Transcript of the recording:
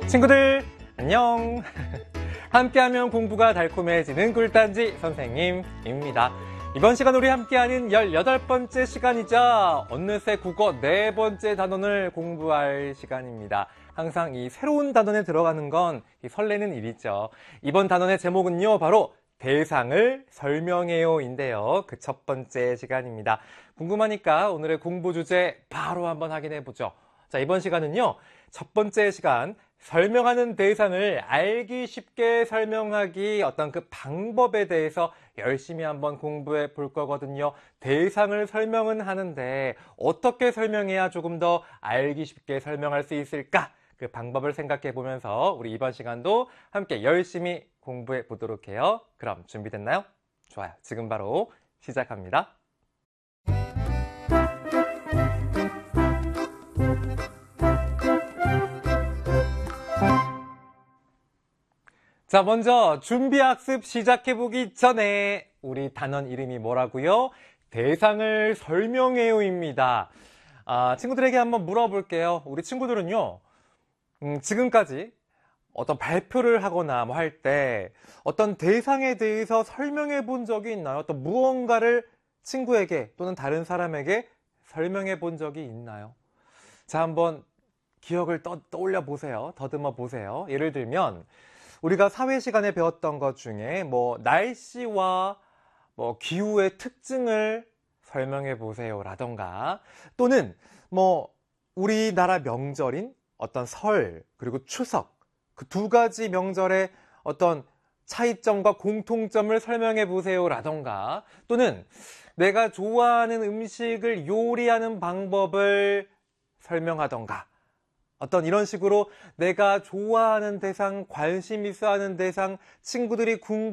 친구들 안녕. 함께하면 공부가 달콤해지는 꿀단지 선생님입니다. 이번 시간 우리 함께하는 18번째 시간이자 어느새 국어 4번째 단원을 공부할 시간입니다. 항상 이 새로운 단원에 들어가는 건 설레는 일이죠. 이번 단원의 제목은요, 바로 대상을 설명해요인데요. 그 첫 번째 시간입니다. 궁금하니까 오늘의 공부 주제 바로 한번 확인해 보죠. 자, 이번 시간은요, 첫 번째 시간, 설명하는 대상을 알기 쉽게 설명하기, 어떤 그 방법에 대해서 열심히 한번 공부해 볼 거거든요. 대상을 설명은 하는데 어떻게 설명해야 조금 더 알기 쉽게 설명할 수 있을까? 그 방법을 생각해 보면서 우리 이번 시간도 함께 열심히 공부해 보도록 해요. 그럼 준비됐나요? 좋아요. 지금 바로 시작합니다. 자, 먼저 준비학습 시작해보기 전에 우리 단원 이름이 뭐라고요? 대상을 설명해요입니다. 친구들에게 한번 물어볼게요. 우리 친구들은요, 지금까지 어떤 발표를 하거나 뭐 할 때 어떤 대상에 대해서 설명해 본 적이 있나요? 어떤 무언가를 친구에게 또는 다른 사람에게 설명해 본 적이 있나요? 자, 한번 기억을 떠올려 보세요. 더듬어 보세요. 예를 들면 우리가 사회 시간에 배웠던 것 중에 뭐 날씨와 뭐 기후의 특징을 설명해 보세요 라던가, 또는 뭐 우리나라 명절인 어떤 설 그리고 추석, 그 두 가지 명절의 어떤 차이점과 공통점을 설명해 보세요 라던가, 또는 내가 좋아하는 음식을 요리하는 방법을 설명하던가, 어떤 이런 식으로 내가 좋아하는 대상, 관심 있어 하는 대상, 친구들이